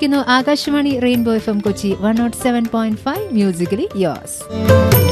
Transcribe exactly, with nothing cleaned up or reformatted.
കേട്ടുകൊണ്ടിരിക്കുന്നു Akashvani rainbow F M Kochi one not seven point five musically യോസ്.